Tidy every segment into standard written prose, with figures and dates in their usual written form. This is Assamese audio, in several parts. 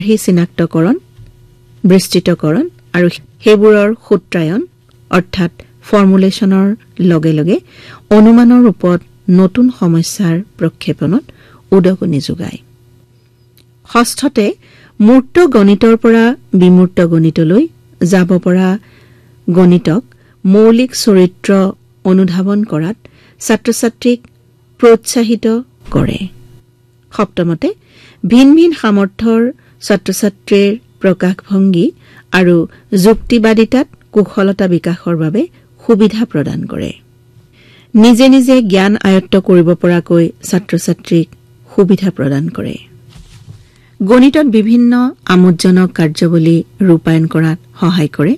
সেই চিনাক্তকৰণ বিস্তৃতকৰণ আৰু সেইবোৰৰ সূত্ৰায়ন অৰ্থাৎ ফৰ্মুলেশ্যনৰ লগে লগে অনুমানৰ ৰূপত নতুন সমস্যাৰ প্ৰক্ষেপণত উদগনি যোগায়। ষষ্ঠতে মূৰ্ত গণিতৰ পৰা বিমূৰ্ত গণিতলৈ যাব পৰা গণিতক মৌলিক চৰিত্ৰ অনুধাৱন কৰাত ছাত্ৰ-ছাত্ৰীক প্ৰোৎসাহিত কৰে। সপ্তমতে ভিন ভিন সামৰ্থ্যৰ ছাত্ৰ-ছাত্ৰীৰ প্ৰকাশভংগী আৰু যুক্তিবাদিতাত কুশলতা বিকাশৰ বাবে সুবিধা প্ৰদান কৰে। নিজে নিজে জ্ঞান আয়ত্ত কৰিব পৰাকৈ ছাত্ৰ-ছাত্ৰীক সুবিধা প্ৰদান কৰে। গণিতত বিভিন্ন আমোদজনক কাৰ্যাৱলী ৰূপায়ণ কৰাত সহায় কৰে।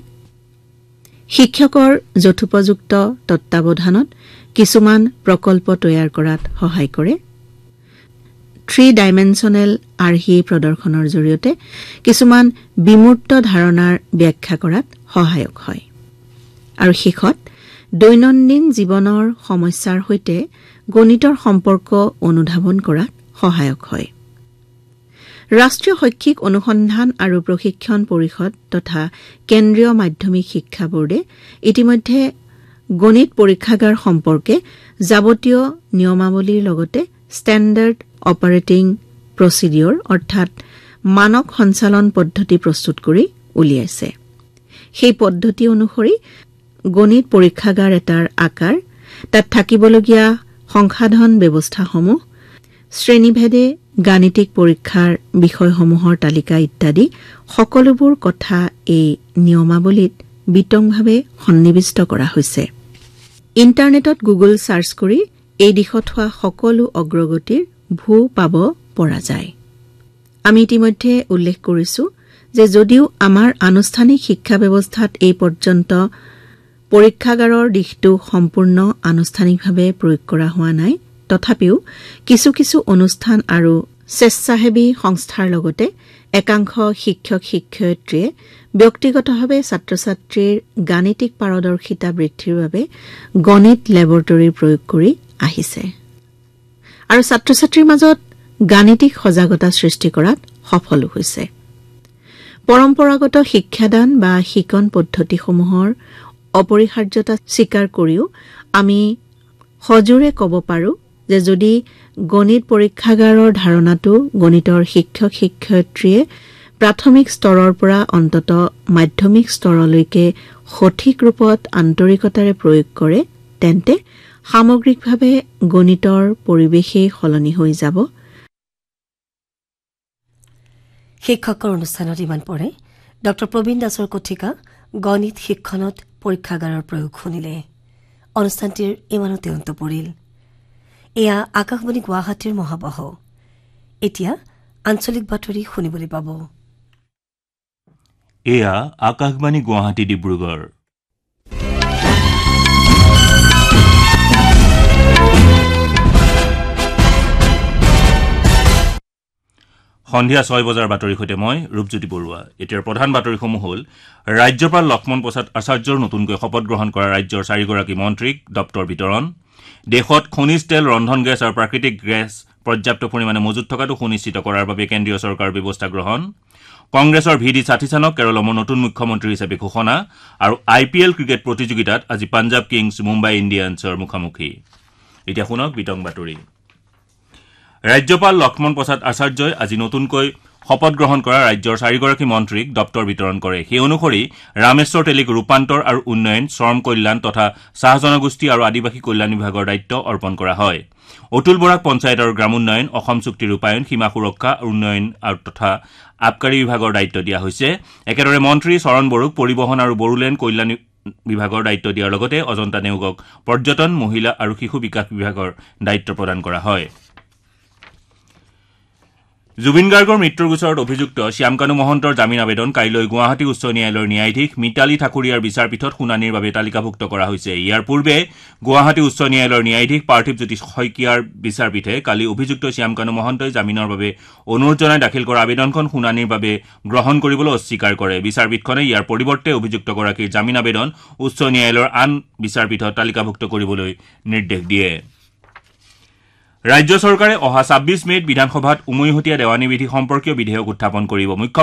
শিক্ষকৰ যথোপযুক্ত তত্ত্বাৱধানত কিছুমান প্ৰকল্প তৈয়াৰ কৰাত সহায় কৰে। 3-ডাইমেনশ্যনেল আৰ্হি প্ৰদৰ্শনৰ জৰিয়তে কিছুমান বিমূৰ্ত ধাৰণাৰ ব্যাখ্যা কৰাত সহায়ক হয়। আৰু শেষত দৈনন্দিন জীৱনৰ সমস্যাৰ সৈতে গণিতৰ সম্পৰ্ক অনুধাৱন কৰাত সহায়ক হয়। ৰাষ্ট্ৰীয় শৈক্ষিক অনুসন্ধান আৰু প্ৰশিক্ষণ পৰিষদ তথা কেন্দ্ৰীয় মাধ্যমিক শিক্ষা বোৰ্ডে ইতিমধ্যে গণিত পৰীক্ষাগাৰ সম্পৰ্কে যাৱতীয় নিয়মাৱলীৰ লগতে ষ্টেণ্ডাৰ্ড অপাৰেটিং প্ৰচিডিউৰ অৰ্থাৎ মানক সঞ্চালন পদ্ধতি প্ৰস্তুত কৰি উলিয়াইছে। সেই পদ্ধতি অনুসৰি গণিত পৰীক্ষাগাৰ এটাৰ আকাৰ, তাত থাকিবলগীয়া সংসাধন ব্যৱস্থাসমূহ, শ্ৰেণীভেদে গাণিতিক পৰীক্ষাৰ বিষয়সমূহৰ তালিকা ইত্যাদি সকলোবোৰ কথা এই নিয়মাৱলীত বিতংভাৱে সন্নিৱিষ্ট কৰা হৈছে। ইণ্টাৰনেটত গুগল চাৰ্চ কৰি এই দিশত হোৱা সকলো অগ্ৰগতিৰ ভূ পাব পৰা যায়। আমি ইতিমধ্যে উল্লেখ কৰিছো যে যদিও আমাৰ আনুষ্ঠানিক শিক্ষা ব্যৱস্থাত এই পৰ্যন্ত পৰীক্ষাগাৰৰ দিশটো সম্পূৰ্ণ আনুষ্ঠানিকভাৱে প্ৰয়োগ কৰা হোৱা নাই, তথাপিও কিছু কিছু অনুষ্ঠান আৰু স্বেচ্ছাসেৱী সংস্থাৰ লগতে একাংশ শিক্ষক-শিক্ষয়িত্ৰীয়ে ব্যক্তিগতভাৱে ছাত্ৰ-ছাত্ৰীৰ গাণিতিক পাৰদৰ্শিতা বৃদ্ধিৰ বাবে গণিত লেবৰেটৰী প্ৰয়োগ কৰি আহিছে আৰু ছাত্ৰ-ছাত্ৰীৰ মাজত গাণিতিক সজাগতা সৃষ্টি কৰাত সফল হৈছে। পৰম্পৰাগত শিক্ষাদান বা শিকন পদ্ধতিসমূহৰ অপৰিহাৰ্যতা স্বীকাৰ কৰিও আমি সজোৰে ক'ব পাৰো যে যদি গণিত পৰীক্ষাগাৰৰ ধাৰণাটো গণিতৰ শিক্ষক-শিক্ষয়িত্ৰীয়ে প্ৰাথমিক স্তৰৰ পৰা অন্তত মাধ্যমিক স্তৰলৈকে সঠিক ৰূপত আন্তৰিকতাৰে প্ৰয়োগ কৰে, তেন্তে সামগ্ৰিকভাৱে গণিতৰ পৰিৱেশেই সলনি হৈ যাব। শিক্ষকৰ অনুষ্ঠানত ইমান পৰে ড প্ৰবীণ দাসৰ কথিকা গণিত শিক্ষণত পৰীক্ষাগাৰৰ প্ৰয়োগ শুনিলে। অনুষ্ঠানটিৰ ইমানতে অন্ত পৰিল। এয়া আকাশবাণী গুৱাহাটীৰ মহাবাহ। এতিয়া আঞ্চলিক বাতৰি শুনিবলৈ পাব। এয়া আকাশবাণী গুৱাহাটী ডিব্ৰুগড়। সন্ধিয়া 6 বজাৰ বাতৰিৰ সৈতে মই ৰূপজ্যোতি বৰুৱা। এতিয়াৰ প্ৰধান বাতৰিসমূহ হ'ল ৰাজ্যপাল লক্ষ্মণ প্ৰসাদ আচাৰ্যৰ নতুনকৈ শপত গ্ৰহণ কৰা ৰাজ্যৰ 4গৰাকী মন্ত্ৰীক দপ্তৰ বিতৰণ, দেশত খনিজ তেল, ৰন্ধন গেছ আৰু প্ৰাকৃতিক গেছ পৰ্যাপ্ত পৰিমাণে মজুত থকাটো সুনিশ্চিত কৰাৰ বাবে কেন্দ্ৰীয় চৰকাৰৰ ব্যৱস্থা গ্ৰহণ, কংগ্ৰেছৰ ভি ডি ছাথিছানক কেৰলৰ নতুন মুখ্যমন্ত্ৰী হিচাপে ঘোষণা আৰু IPL ক্ৰিকেট প্ৰতিযোগিতাত আজি পাঞ্জাৱ কিংছ মুম্বাই ইণ্ডিয়ানছৰ মুখামুখি। এতিয়া শুনক বিতং বাতৰি। ৰাজ্যপাল লক্ষ্মণ প্ৰসাদ আচাৰ্যই আজি নতুনকৈ শপত গ্ৰহণ কৰা ৰাজ্যৰ 4গৰাকী মন্ত্ৰীক দপ্তৰ বিতৰণ কৰে। সেই অনুসৰি ৰামেশ্বৰ তেলীক ৰূপান্তৰ আৰু উন্নয়ন, শ্ৰম কল্যাণ তথা চাহ জনগোষ্ঠী আৰু আদিবাসী কল্যাণ বিভাগৰ দায়িত্ব অৰ্পণ কৰা হয়। অতুল বৰাক পঞ্চায়ত আৰু গ্ৰামোন্নয়ন, অসম চুক্তি ৰূপায়ণ, সীমা সুৰক্ষা, উন্নয়ন আৰু তথা আবকাৰী বিভাগৰ দায়িত্ব দিয়া হৈছে। একেদৰে মন্ত্ৰী চৰণ বড়োক পৰিবহণ আৰু বড়োলেণ্ড কল্যাণ বিভাগৰ দায়িত্ব দিয়াৰ লগতে অজন্তা নেওগক পৰ্যটন, মহিলা আৰু শিশু বিকাশ বিভাগৰ দায়িত্ব প্ৰদান কৰা হয়। জুবিন গাৰ্গৰ মৃত্যুৰ গোচৰত অভিযুক্ত শ্যামকানু মহন্তৰ জামিন আবেদন কাইলৈ গুৱাহাটী উচ্চ ন্যায়ালয়ৰ ন্যায়াধীশ মিতালী ঠাকুৰীয়াৰ বিচাৰপীঠত শুনানিৰ বাবে তালিকাভুক্ত কৰা হৈছে। ইয়াৰ পূৰ্বে গুৱাহাটী উচ্চ ন্যায়ালয়ৰ ন্যায়াধীশ পাৰ্থিৱ জ্যোতি শইকীয়াৰ বিচাৰপীঠে কালি অভিযুক্ত শ্যামকানু মহন্তই জামিনৰ বাবে অনুৰোধ জনাই দাখিল কৰা আবেদনখন শুনানিৰ বাবে গ্ৰহণ কৰিবলৈ অস্বীকাৰ কৰে। বিচাৰপীঠখনে ইয়াৰ পৰিৱৰ্তে অভিযুক্তগৰাকীৰ জামিন আবেদন উচ্চ ন্যায়ালয়ৰ আন বিচাৰপীঠত তালিকাভুক্ত কৰিবলৈ নিৰ্দেশ দিয়ে। ৰাজ্য চৰকাৰে অহা ২৬ মেত বিধানসভাত উমৈহতীয়া দেৱানী বিধি সম্পৰ্কীয় বিধেয়ক উত্থাপন কৰিব।